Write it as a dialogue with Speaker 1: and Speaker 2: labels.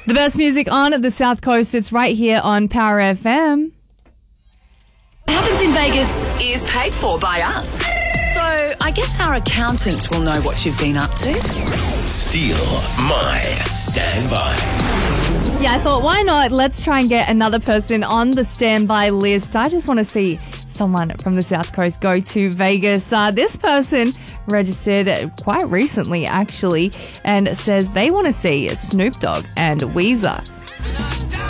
Speaker 1: The best music on the South Coast, it's right here on Power FM.
Speaker 2: What happens in Vegas is paid for by us. So I guess our accountant will know what you've been up to.
Speaker 3: Steal My Standby.
Speaker 1: Yeah, I thought, why not? Let's try and get another person on the standby list. I just want to see someone from the South Coast go to Vegas. This person registered quite recently, actually, and says they want to see Snoop Dogg and Weezer.